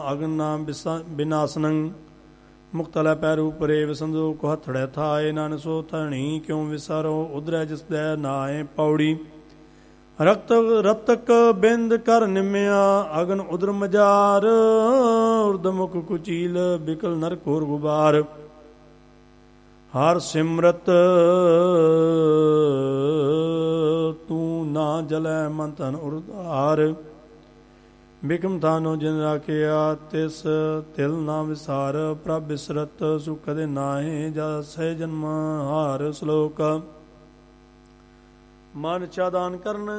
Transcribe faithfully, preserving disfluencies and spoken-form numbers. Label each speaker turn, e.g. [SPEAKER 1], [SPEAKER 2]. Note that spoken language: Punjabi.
[SPEAKER 1] ਅਗਨ ਨਾਮ ਬਿਨਾਸਨੰ ਮੁਕਤ ਲੈ ਪੈਰੂ ਪਰੇ ਵਿਸੰਦੋ ਹੱਥੜੈ ਥਾਏ ਨਾਨਕ ਸੋ ਧਣੀ ਕਿਉ ਵਿਸਾਰੋ ਉਧਰੈ ਜਿਸ ਦੈ ਨਾਏ ਪੌੜੀ ਰਕਤ ਰਤਕ ਬਿੰਦ ਕਰ ਨਿਮਿਆ ਅਗਨ ਉਦਰ ਮਜਾਰ ਉਰਦਮੁਖ ਕੁਚੀਲ ਬਿਕਲ ਨਰ ਘੋਰ ਗੁਬਾਰ ਹਰ ਸਿਮਰਤ ਤੂੰ ਨਾ ਜਲੈ ਮਨ ਤਨ ਉਰਧਾਰ ਬਿਕਮ ਥਾਨੋ ਜਿਨ ਰਾਖਿਆ ਤਿਸ ਤਿਲ ਨਾ ਵਿਸਾਰ ਪ੍ਰਭ ਬਿਸਰਤ ਸੁਖ ਕਦੇ ਨਾਹੀ ਜਾ ਸਹਿ ਜਨਮ ਹਾਰ ਸ਼ਲੋਕ ਮਨ ਚਾਦਾਨ ਕਰਨ